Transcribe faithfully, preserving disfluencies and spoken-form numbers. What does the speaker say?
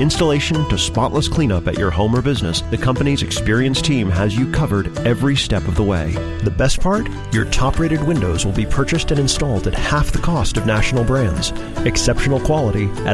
installation to spotless cleanup at your home or business, the company's experienced team has you covered every step of the way. The best part? Your top-rated windows will be purchased and installed at half the cost of national brands. Exceptional quality at